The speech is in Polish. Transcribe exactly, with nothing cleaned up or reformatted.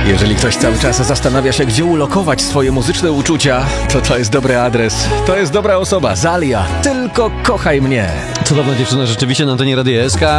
Jeżeli ktoś cały czas zastanawia się, gdzie ulokować swoje muzyczne uczucia, to to jest dobry adres. To jest dobra osoba. Zalia, tylko kochaj mnie. Cudowna dziewczyna rzeczywiście na antenie Radia S K.